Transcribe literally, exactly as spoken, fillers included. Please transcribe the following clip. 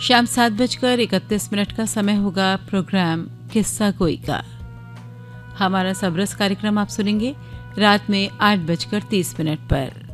शाम सात बजकर इकतीस मिनट का समय होगा प्रोग्राम किस्सा कोई का। हमारा सबरस कार्यक्रम आप सुनेंगे रात में आठ बजकर तीस मिनट पर।